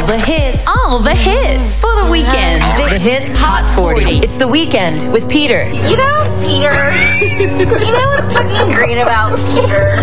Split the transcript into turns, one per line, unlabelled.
the hits.
All the hits for the weekend.
The Hits Hot 40. It's the weekend with Peter.
You know, Peter. You know what's fucking great about Peter?